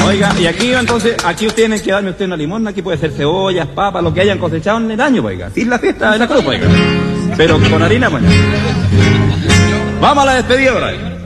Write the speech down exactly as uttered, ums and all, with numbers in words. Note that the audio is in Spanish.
Oiga, y aquí entonces, aquí ustedes tienen que darme usted una limosna, aquí puede ser cebollas, papas, lo que hayan cosechado en el año, oiga. Sin la fiesta de la cruz, oiga. Pero con harina, mañana. Vamos a la despedida, ahora.